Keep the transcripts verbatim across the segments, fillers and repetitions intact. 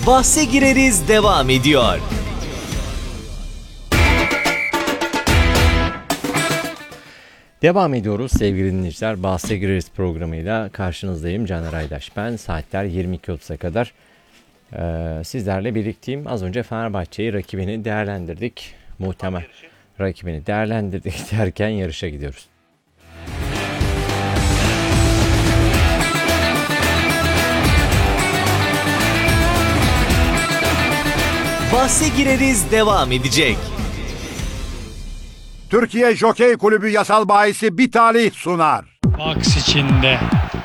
Bahse gireriz devam ediyor. Devam ediyoruz sevgili dinleyiciler. Bahse gireriz programıyla karşınızdayım. Caner Aydaş ben. Saatler yirmi iki otuza kadar e, sizlerle birlikteyim. Az önce Fenerbahçe'yi, rakibini değerlendirdik. Muhtemel rakibini değerlendirdik derken yarışa gidiyoruz. Bahse gireriz devam edecek. Türkiye Jokey Kulübü yasal bahisi bir talih sunar. Box içinde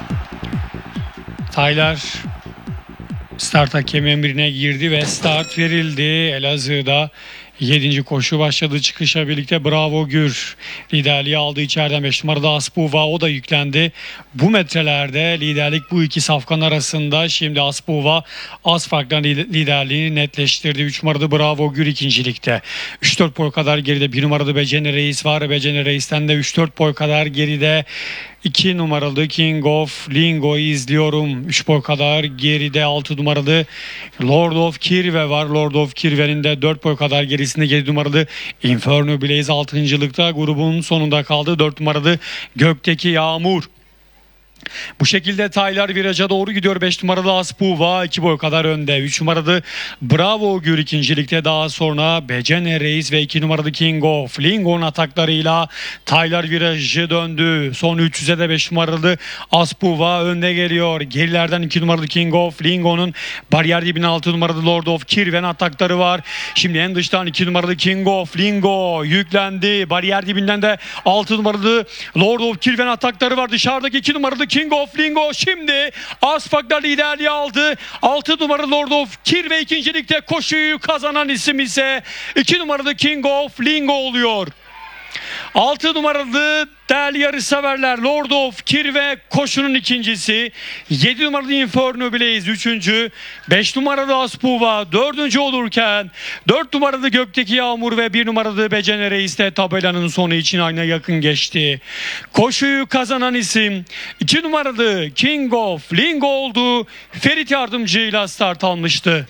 Taylar start hakem emrine girdi ve start verildi. Elazığ'da yedinci koşu başladı çıkışa birlikte. Bravo Gür liderliği aldı içeriden. beş numarada Aspuva, o da yüklendi. Bu metrelerde liderlik bu iki safkan arasında. Şimdi Aspuva az farkla liderliğini netleştirdi. üç numarada Bravo Gür ikincilikte. üç dört boy kadar geride bir numarada Becene Reis var. Becene Reis'ten de üç dört boy kadar geride iki numaralı King of Lingo'yu izliyorum. üç boy kadar geride altı numaralı Lord of Kirve var. Lord of Kirve'nin de dört boy kadar gerisinde yedi numaralı Inferno Blaze altıncılıkta grubun sonunda kaldı. dört numaralı Gökteki Yağmur. Bu şekilde Taylar viraja doğru gidiyor. beş numaralı Aspuva iki boy kadar önde. üç numaralı Bravo Gür ikincilikte. Daha sonra Becene Reis ve iki numaralı King of Lingo'nun ataklarıyla Taylar virajı döndü. Son üç yüze de beş numaralı Aspuva önde geliyor. Gerilerden iki numaralı King of Lingo'nun bariyer dibine altı numaralı Lord of Kirven atakları var. Şimdi en dıştan iki numaralı King of Lingo yüklendi. Bariyer dibinden de altı numaralı Lord of Kirven atakları var. Dışarıdaki iki numaralı King of Lingo şimdi Asfak'la liderliği aldı. altı numaralı Lord of Kirve ikincilikte, koşuyu kazanan isim ise iki numaralı King of Lingo oluyor. altı numaralı değerli yarışseverler Lord of Kirve koşunun ikincisi. yedi numaralı Inferno Blaze üçüncü. beş numaralı Aspuva dördüncü olurken dört numaralı Gökteki Yağmur ve bir numaralı Becene Reis de tabelanın sonu için ayna yakın geçti. Koşuyu kazanan isim iki numaralı King of Lingo oldu. Ferit Yardımcı'yla start almıştı.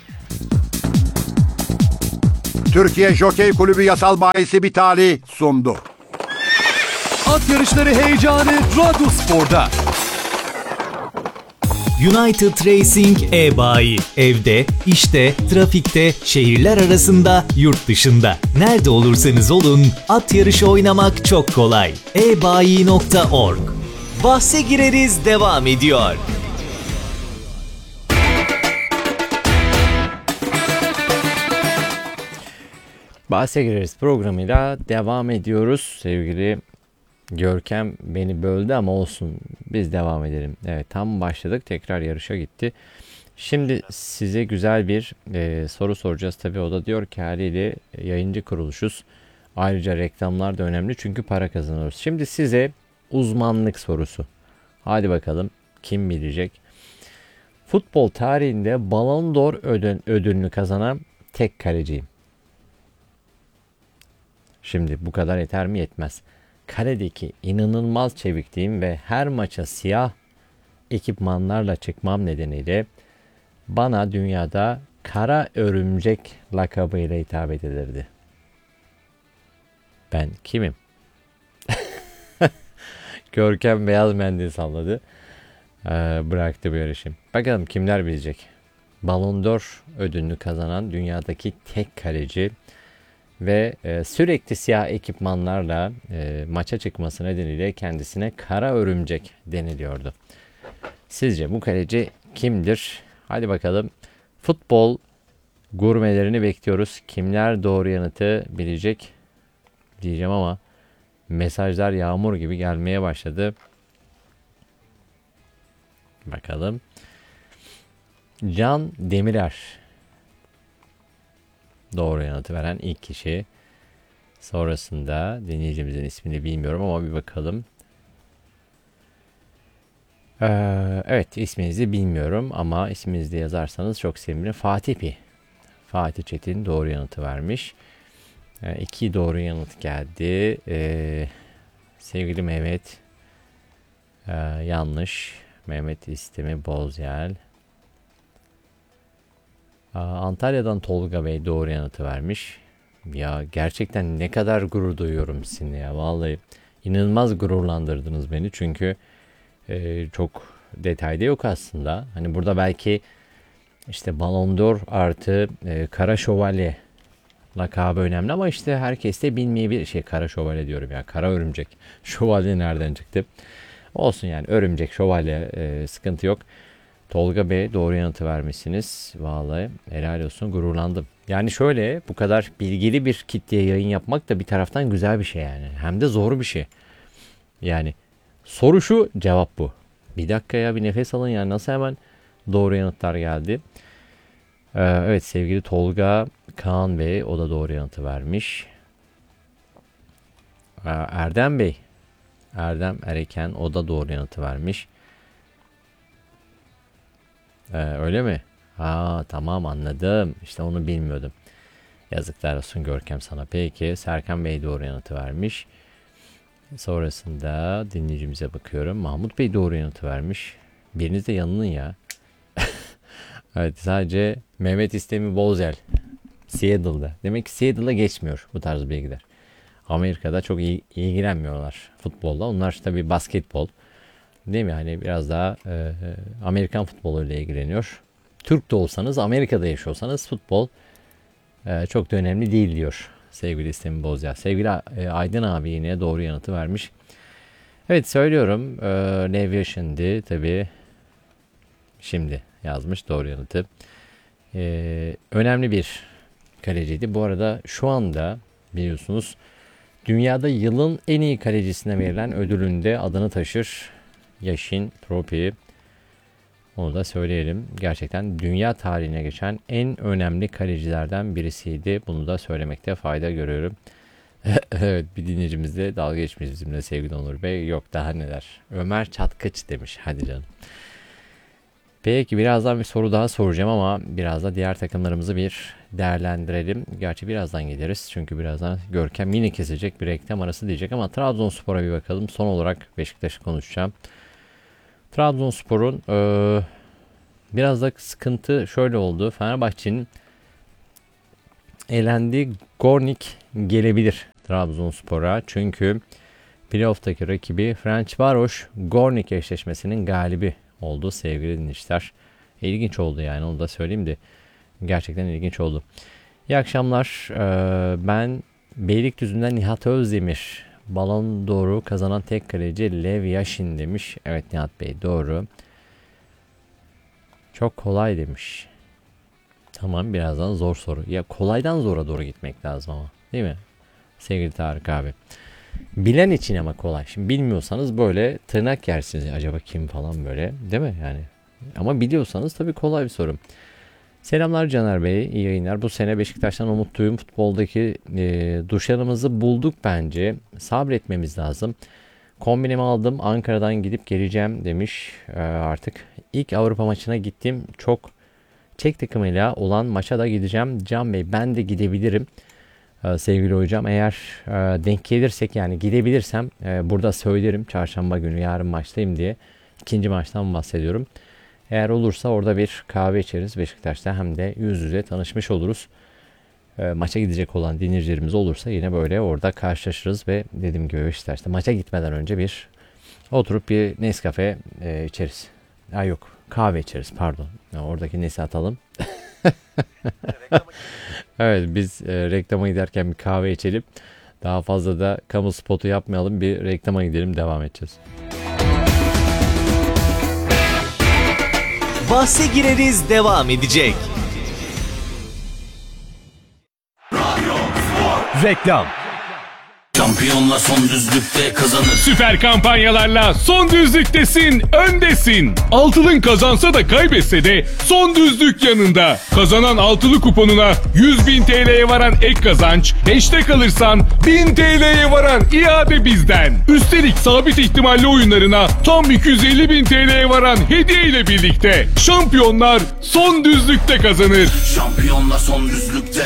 Türkiye Jokey Kulübü yasal bahisi bir talih sundu. At yarışları heyecanı Radyospor'da. United Racing e-bayi. Evde, işte, trafikte, şehirler arasında, yurt dışında. Nerede olursanız olun, at yarışı oynamak çok kolay. e bayi nokta org. Bahse gireriz devam ediyor. Bahse gireriz programıyla devam ediyoruz. Sevgili Görkem beni böldü ama olsun, biz devam edelim. Evet, tam başladık, tekrar yarışa gitti. Şimdi size güzel bir e, soru soracağız. Tabii o da diyor ki haliyle yayıncı kuruluşuz. Ayrıca reklamlar da önemli çünkü para kazanıyoruz. Şimdi size uzmanlık sorusu. Hadi bakalım kim bilecek? Futbol tarihinde Ballon d'Or ödül, ödülünü kazanan tek kaleciyim. Şimdi bu kadar yeter mi? Yetmez. Kaledeki inanılmaz çevikliğim ve her maça siyah ekipmanlarla çıkmam nedeniyle bana dünyada kara örümcek lakabıyla hitap edilirdi. Ben kimim? Görkem beyaz mendil salladı. Ee, bıraktı bu yarışı. Bakalım kimler bilecek? Ballon d'Or ödülünü kazanan dünyadaki tek kaleci ve e, sürekli siyah ekipmanlarla e, maça çıkması nedeniyle kendisine kara örümcek deniliyordu. Sizce bu kaleci kimdir? Hadi bakalım. Futbol gurmelerini bekliyoruz. Kimler doğru yanıtı bilecek diyeceğim ama mesajlar yağmur gibi gelmeye başladı. Bakalım. Can Demirer doğru yanıtı veren ilk kişi. Sonrasında dinleyicimizin ismini bilmiyorum ama bir bakalım. Ee, evet, isminizi bilmiyorum ama isminizi de yazarsanız çok sevinirim. Fatih Pi. Fatih Çetin doğru yanıtı vermiş. Ee, iki doğru yanıt geldi. Ee, sevgili Mehmet ee, yanlış. Mehmet İstemi Bozyel. Antalya'dan Tolga Bey doğru yanıtı vermiş. Ya gerçekten ne kadar gurur duyuyorum sizinle ya. Vallahi inanılmaz gururlandırdınız beni. Çünkü e, çok detayda yok aslında. Hani burada belki işte Ballon d'Or artı e, Kara Şövalye lakabı önemli ama işte herkes de bilmeyebilir. Şey Kara Şövalye diyorum ya. Kara Örümcek. Şövalye nereden çıktı? Olsun yani örümcek, şövalye e, sıkıntı yok. Tolga Bey doğru yanıtı vermişsiniz. Vallahi helal olsun, gururlandım. Yani şöyle bu kadar bilgili bir kitleye yayın yapmak da bir taraftan güzel bir şey yani. Hem de zor bir şey. Yani soru şu, cevap bu. Bir dakika ya, bir nefes alın ya, nasıl hemen doğru yanıtlar geldi. Ee, evet sevgili Tolga Kaan Bey, o da doğru yanıtı vermiş. Ee, Erdem Bey, Erdem Ereken, o da doğru yanıtı vermiş. Ee, öyle mi? Ha tamam, anladım. İşte onu bilmiyordum. Yazıklar olsun Görkem sana. Peki Serkan Bey doğru yanıtı vermiş. Sonrasında dinleyicimize bakıyorum. Mahmut Bey doğru yanıtı vermiş. Biriniz de yanılın ya. Evet, sadece Mehmet İstemi Bozel Seattle'da. Demek ki Seattle'da geçmiyor bu tarz bilgiler. Amerika'da çok iyi, ilgilenmiyorlar futbolla. Onlar tabii basketbol. Değil mi? Hani biraz daha e, Amerikan futboluyla ilgileniyor. Türk de olsanız, Amerika'da yaşıyorsanız futbol e, çok da önemli değil diyor sevgili İstemi Bozyal. Sevgili e, Aydın abi yine doğru yanıtı vermiş. Evet söylüyorum. E, Navigation'di tabii. Şimdi yazmış doğru yanıtı. E, önemli bir kaleciydi. Bu arada şu anda biliyorsunuz dünyada yılın en iyi kalecisine verilen ödülünde adını taşır. Yashin Trophy. Onu da söyleyelim. Gerçekten dünya tarihine geçen en önemli kalecilerden birisiydi. Bunu da söylemekte fayda görüyorum. Evet, bir dinleyicimiz de dalga geçmiş bizimle sevgili Onur Bey. Yok daha neler. Ömer Çatkıç demiş. Hadi canım. Peki birazdan bir soru daha soracağım ama biraz da diğer takımlarımızı bir değerlendirelim. Gerçi birazdan gideriz. Çünkü birazdan Görkem yine kesecek, bir reklam arası diyecek ama Trabzonspor'a bir bakalım. Son olarak Beşiktaş'ı konuşacağım. Trabzonspor'un e, biraz da sıkıntı şöyle oldu. Fenerbahçe'nin elendiği Gornik gelebilir Trabzonspor'a. Çünkü playoff'taki rakibi Ferencvaros Gornik eşleşmesinin galibi oldu sevgili dinleyiciler. İlginç oldu yani, onu da söyleyeyim de gerçekten ilginç oldu. İyi akşamlar. Ee, ben Beylikdüzü'nden Nihat Özdemir. Ballon d'Or'u kazanan tek kaleci Lev Yashin demiş. Evet Nihat Bey doğru. Çok kolay demiş. Tamam, birazdan zor soru. Ya kolaydan zora doğru gitmek lazım ama. Değil mi? Sevgili Tarık abi. Bilen için ama kolay. Şimdi bilmiyorsanız böyle tırnak yersiniz. Acaba kim falan böyle. Değil mi yani? Ama biliyorsanız tabii kolay bir soru. Selamlar Caner Bey. İyi yayınlar. Bu sene Beşiktaş'tan umutluyum. Futboldaki e, duşlarımızı bulduk bence. Sabretmemiz lazım. Kombinemi aldım. Ankara'dan gidip geleceğim demiş. E, artık ilk Avrupa maçına gittim. Çok Çek takımıyla olan maça da gideceğim. Can Bey ben de gidebilirim. E, sevgili hocam eğer e, denk gelirsek yani gidebilirsem e, burada söylerim. Çarşamba günü yarın maçtayım diye. İkinci maçtan bahsediyorum. Eğer olursa orada bir kahve içeriz Beşiktaş'ta, hem de yüz yüze tanışmış oluruz. E, maça gidecek olan dinleyicilerimiz olursa yine böyle orada karşılaşırız ve dediğim gibi Beşiktaş'ta maça gitmeden önce bir oturup bir Nescafe e, içeriz. Ya yok, kahve içeriz pardon. Ya, oradaki nesi atalım. Evet biz e, reklama giderken bir kahve içelim. Daha fazla da kamu spotu yapmayalım. Bir reklama gidelim, devam edeceğiz. Bahse gireriz devam edecek. Reklam. Şampiyonla son düzlükte kazanır. Süper kampanyalarla son düzlüktesin, öndesin. Altılın kazansa da kaybetse de son düzlük yanında. Kazanan altılı kuponuna yüz bin T L'ye varan ek kazanç, beşte kalırsan bin T L'ye varan iade bizden. Üstelik sabit ihtimalli oyunlarına tam iki yüz elli bin T L'ye varan hediye ile birlikte. Şampiyonlar son düzlükte kazanır. Şampiyonla son düzlükte.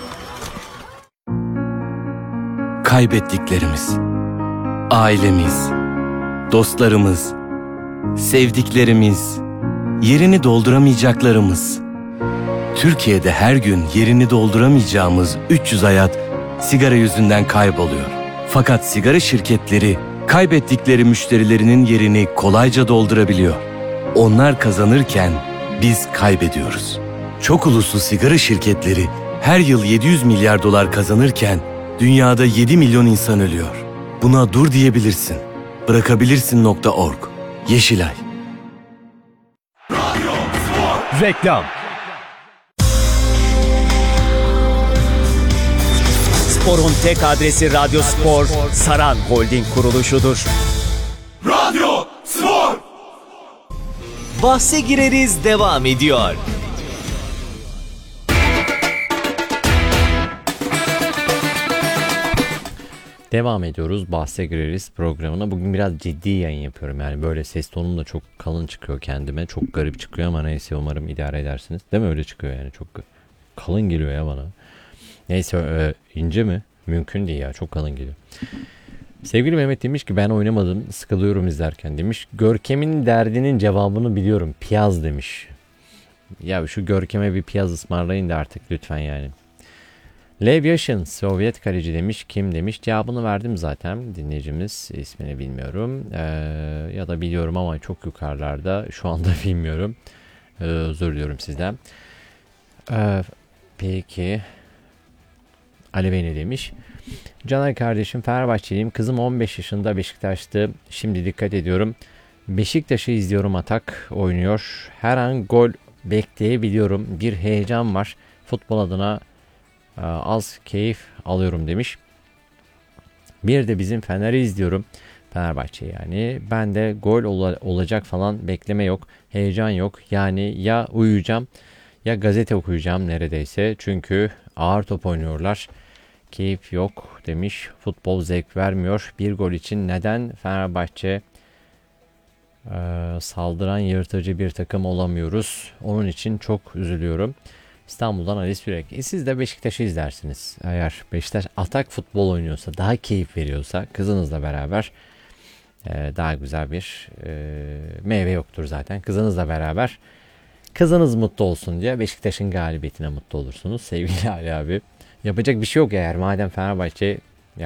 Kaybettiklerimiz, ailemiz, dostlarımız, sevdiklerimiz, yerini dolduramayacaklarımız. Türkiye'de her gün yerini dolduramayacağımız üç yüz hayat sigara yüzünden kayboluyor. Fakat sigara şirketleri kaybettikleri müşterilerinin yerini kolayca doldurabiliyor. Onlar kazanırken biz kaybediyoruz. Çok uluslu sigara şirketleri her yıl yedi yüz milyar dolar kazanırken dünyada yedi milyon insan ölüyor. Buna dur diyebilirsin. Bırakabilirsin nokta org. Yeşilay. Reklam. Spor'un tek adresi Radyo Spor, Saran Holding kuruluşudur. Radyo Spor. Bahse gireriz devam ediyor. Devam ediyoruz. Bahse gireriz programına. Bugün biraz ciddi yayın yapıyorum. Yani böyle ses tonum da çok kalın çıkıyor kendime. Çok garip çıkıyor ama neyse, umarım idare edersiniz. Değil mi? Öyle çıkıyor yani. Çok kalın geliyor ya bana. Neyse, e, ince mi? Mümkün değil ya. Çok kalın geliyor. Sevgili Mehmet demiş ki ben oynamadım. Sıkılıyorum izlerken demiş. Görkem'in derdinin cevabını biliyorum. Piyaz demiş. Ya şu Görkem'e bir piyaz ısmarlayın da artık lütfen yani. Lev Yashin, Sovyet kaleci demiş. Kim demiş? Cevabını verdim zaten. Dinleyicimiz, ismini bilmiyorum. Ee, ya da biliyorum ama çok yukarılarda. Şu anda bilmiyorum. Ee, özür diliyorum sizden. Ee, peki. Ali Bey ne demiş? Canay kardeşim, Fenerbahçeliyim. Kızım on beş yaşında, Beşiktaş'tı. Şimdi dikkat ediyorum. Beşiktaş'ı izliyorum, atak oynuyor. Her an gol bekleyebiliyorum. Bir heyecan var. Futbol adına az keyif alıyorum demiş. Bir de bizim Fener'i izliyorum. Fenerbahçe yani. Ben de gol ol- olacak falan bekleme yok. Heyecan yok. Yani ya uyuyacağım ya gazete okuyacağım neredeyse. Çünkü ağır top oynuyorlar. Keyif yok demiş. Futbol zevk vermiyor. Bir gol için neden Fenerbahçe e, saldıran yırtıcı bir takım olamıyoruz? Onun için çok üzülüyorum. İstanbul'dan Ali Sürek. E siz de Beşiktaş'ı izlersiniz. Eğer Beşiktaş atak futbol oynuyorsa, daha keyif veriyorsa kızınızla beraber e, daha güzel bir e, meyve yoktur zaten. Kızınızla beraber kızınız mutlu olsun diye Beşiktaş'ın galibiyetine mutlu olursunuz. Sevgili Ali abi. Yapacak bir şey yok eğer madem Fenerbahçe